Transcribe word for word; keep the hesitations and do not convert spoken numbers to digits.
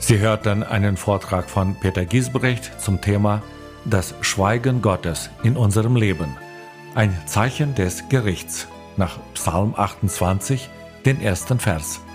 Sie hörten einen Vortrag von Peter Giesbrecht zum Thema Das Schweigen Gottes in unserem Leben. Ein Zeichen des Gerichts nach Psalm achtundzwanzig, den ersten Vers.